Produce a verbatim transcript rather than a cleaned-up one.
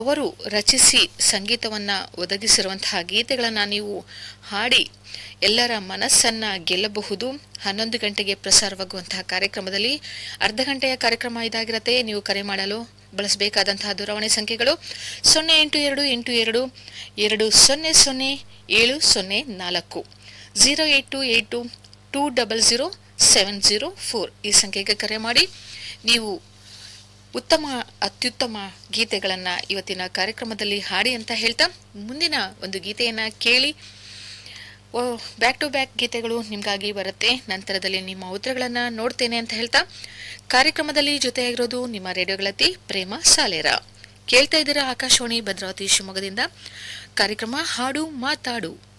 ಅವರು ರಚಿಸಿ ಸಂಗೀತವನ್ನು ಒದಗಿಸಿರುವಂತಹ ಗೀತೆಗಳನ್ನು ನೀವು ಹಾಡಿ ಎಲ್ಲರ ಮನಸ್ಸನ್ನು ಗೆಲ್ಲಬಹುದು. ಹನ್ನೊಂದು ಗಂಟೆಗೆ ಪ್ರಸಾರವಾಗುವಂತಹ ಕಾರ್ಯಕ್ರಮದಲ್ಲಿ ಅರ್ಧ ಗಂಟೆಯ ಕಾರ್ಯಕ್ರಮ ಇದಾಗಿರತ್ತೆ. ನೀವು ಕರೆ ಮಾಡಲು ಬಳಸಬೇಕಾದಂತಹ ದೂರವಾಣಿ ಸಂಖ್ಯೆಗಳು ಸೊನ್ನೆ ಎಂಟು ಎರಡು ಎಂಟು ಎರಡು ಎರಡು ಸೊನ್ನೆ ಸೊನ್ನೆ ಏಳು ಸೊನ್ನೆ ನಾಲ್ಕು zero eight to eight to two double zero seven zero four ಈ ಸಂಖ್ಯೆಗೆ ಕರೆ ಮಾಡಿ ನೀವು ಉತ್ತಮ ಅತ್ಯುತ್ತಮ ಗೀತೆಗಳನ್ನು ಇವತ್ತಿನ ಕಾರ್ಯಕ್ರಮದಲ್ಲಿ ಹಾಡಿ ಅಂತ ಹೇಳ್ತಾ ಮುಂದಿನ ಒಂದು ಗೀತೆಯನ್ನು ಕೇಳಿ. ಬ್ಯಾಕ್ ಟು ಬ್ಯಾಕ್ ಗೀತೆಗಳು ನಿಮಗಾಗಿ ಬರುತ್ತೆ. ನಂತರದಲ್ಲಿ ನಿಮ್ಮ ಉತ್ತರಗಳನ್ನು ನೋಡ್ತೇನೆ ಅಂತ ಹೇಳ್ತಾ ಕಾರ್ಯಕ್ರಮದಲ್ಲಿ ಜೊತೆಯಾಗಿರೋದು ನಿಮ್ಮ ರೇಡಿಯೋಗಳತಿ ಪ್ರೇಮ ಸಾಲೇರ. ಕೇಳ್ತಾ ಇದ್ದೀರಾ ಆಕಾಶವಾಣಿ ಭದ್ರಾವತಿ ಶಿವಮೊಗ್ಗದಿಂದ ಕಾರ್ಯಕ್ರಮ ಹಾಡು ಮಾತಾಡು.